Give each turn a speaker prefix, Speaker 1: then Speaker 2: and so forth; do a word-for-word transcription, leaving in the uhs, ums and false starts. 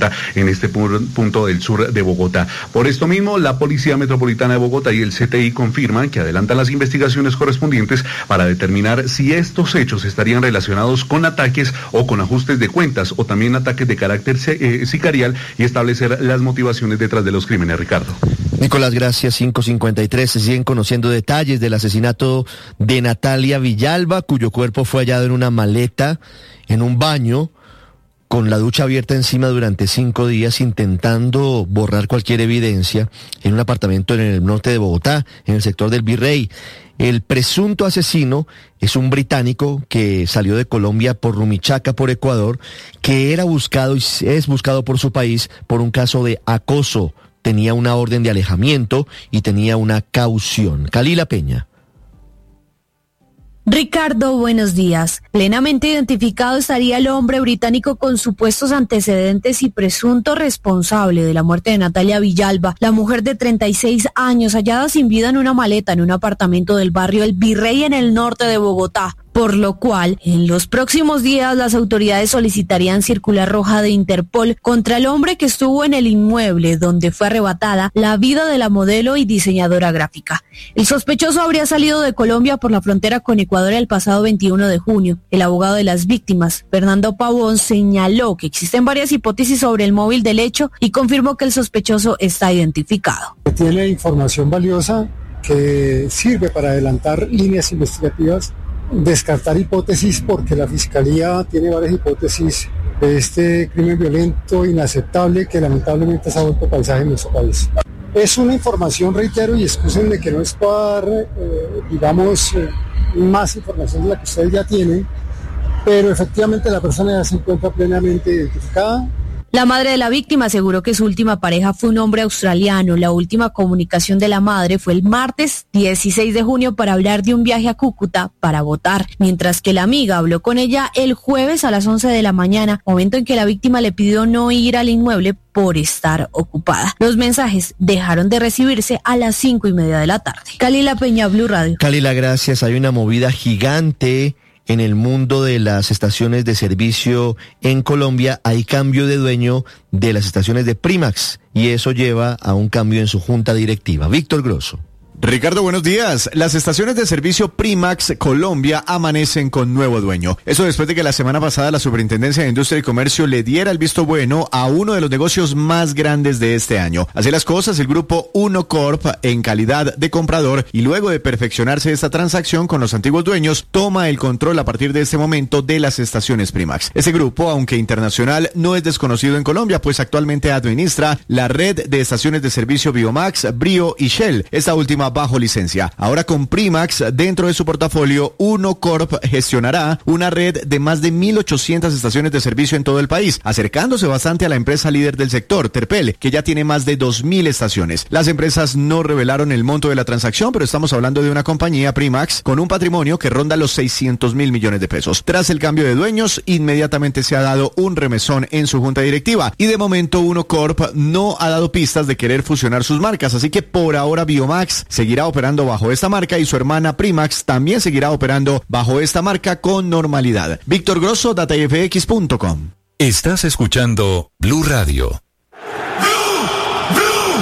Speaker 1: presenta en este punto del sur de Bogotá. Por esto mismo, la Policía Metropolitana de Bogotá y el C T I confirman que adelantan las investigaciones correspondientes para determinar si estos hechos estarían relacionados con ataques o con ajustes de cuentas o también ataques de carácter eh, sicarial y establecer las motivaciones detrás de los crímenes, Ricardo.
Speaker 2: Nicolás, gracias. cinco cincuenta y tres. Se siguen conociendo detalles del asesinato de Natalia Villalba, cuyo cuerpo fue hallado en una maleta, en un baño, con la ducha abierta encima durante cinco días, intentando borrar cualquier evidencia en un apartamento en el norte de Bogotá, en el sector del Virrey. El presunto asesino es un británico que salió de Colombia por Rumichaca, por Ecuador, que era buscado y es buscado por su país por un caso de acoso. Tenía una orden de alejamiento y tenía una caución. Kalila Peña.
Speaker 3: Ricardo, buenos días. Plenamente identificado estaría el hombre británico con supuestos antecedentes y presunto responsable de la muerte de Natalia Villalba, la mujer de treinta y seis años hallada sin vida en una maleta en un apartamento del barrio El Virrey en el norte de Bogotá. Por lo cual, en los próximos días las autoridades solicitarían circular roja de Interpol contra el hombre que estuvo en el inmueble donde fue arrebatada la vida de la modelo y diseñadora gráfica. El sospechoso habría salido de Colombia por la frontera con Ecuador el pasado veintiuno de junio. El abogado de las víctimas, Fernando Pavón, señaló que existen varias hipótesis sobre el móvil del hecho y confirmó que el sospechoso está identificado.
Speaker 4: Tiene información valiosa que sirve para adelantar líneas investigativas, descartar hipótesis, porque la Fiscalía tiene varias hipótesis de este crimen violento inaceptable que lamentablemente se ha vuelto paisaje en nuestro país. Es una información, reitero, y excúsenme que no es para dar, eh, digamos, eh, más información de la que ustedes ya tienen, pero efectivamente la persona ya se encuentra plenamente identificada.
Speaker 3: La madre de la víctima aseguró que su última pareja fue un hombre australiano. La última comunicación de la madre fue el martes dieciséis de junio para hablar de un viaje a Cúcuta para votar, mientras que la amiga habló con ella el jueves a las once de la mañana, momento en que la víctima le pidió no ir al inmueble por estar ocupada. Los mensajes dejaron de recibirse a las cinco y media de la tarde. Kalila Peña, Blue Radio.
Speaker 2: Kalila, gracias. Hay una movida gigante en el mundo de las estaciones de servicio en Colombia. Hay cambio de dueño de las estaciones de Primax y eso lleva a un cambio en su junta directiva. Víctor Grosso.
Speaker 5: Ricardo, buenos días. Las estaciones de servicio Primax Colombia amanecen con nuevo dueño. Eso después de que la semana pasada la Superintendencia de Industria y Comercio le diera el visto bueno a uno de los negocios más grandes de este año. Así las cosas, el grupo Uno Corp, en calidad de comprador y luego de perfeccionarse esta transacción con los antiguos dueños, toma el control a partir de este momento de las estaciones Primax. Ese grupo, aunque internacional, no es desconocido en Colombia, pues actualmente administra la red de estaciones de servicio Biomax, Brio y Shell. Esta última bajo licencia. Ahora con Primax dentro de su portafolio, Uno Corp gestionará una red de más de mil ochocientas estaciones de servicio en todo el país, acercándose bastante a la empresa líder del sector, Terpel, que ya tiene más de dos mil estaciones. Las empresas no revelaron el monto de la transacción, pero estamos hablando de una compañía, Primax, con un patrimonio que ronda los seiscientos mil millones de pesos. Tras el cambio de dueños, inmediatamente se ha dado un remesón en su junta directiva y de momento Uno Corp no ha dado pistas de querer fusionar sus marcas, así que por ahora Biomax seguirá operando bajo esta marca y su hermana Primax también seguirá operando bajo esta marca con normalidad. Víctor Grosso, data f x punto com.
Speaker 6: Estás escuchando Blue Radio.